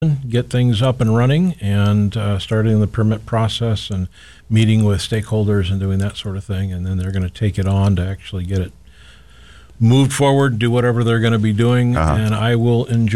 get things up and running and starting the permit process and meeting with stakeholders and doing that sort of thing. And then they're going to take it on to actually get it moved forward, do whatever they're going to be doing. And I will enjoy